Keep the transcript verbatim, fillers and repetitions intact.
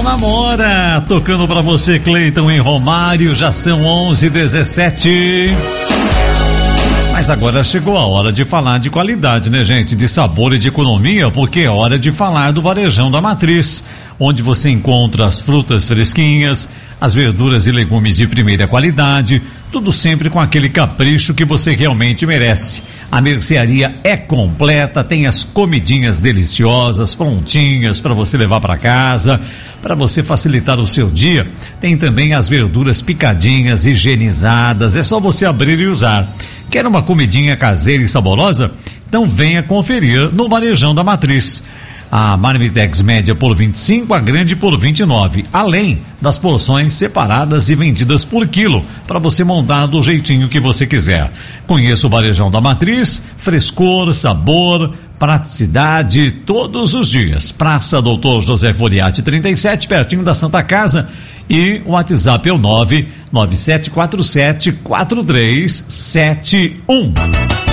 namora. Tocando pra você, Cleiton e Romário, já são onze e dezessete. Mas agora chegou a hora de falar de qualidade, né, gente? De sabor e de economia, porque é hora de falar do Varejão da Matriz, onde você encontra as frutas fresquinhas, as verduras e legumes de primeira qualidade, tudo sempre com aquele capricho que você realmente merece. A mercearia é completa, tem as comidinhas deliciosas, prontinhas para você levar para casa, para você facilitar o seu dia. Tem também as verduras picadinhas, higienizadas, é só você abrir e usar. Quer uma comidinha caseira e saborosa? Então venha conferir no Varejão da Matriz. A Marmitex média por vinte e cinco, a grande por vinte e nove, além das porções separadas e vendidas por quilo, para você montar do jeitinho que você quiser. Conheça o Varejão da Matriz, frescor, sabor, praticidade todos os dias. Praça Doutor José Foliati trinta e sete, pertinho da Santa Casa, e o WhatsApp é o nove nove sete quatro sete quatro três sete um.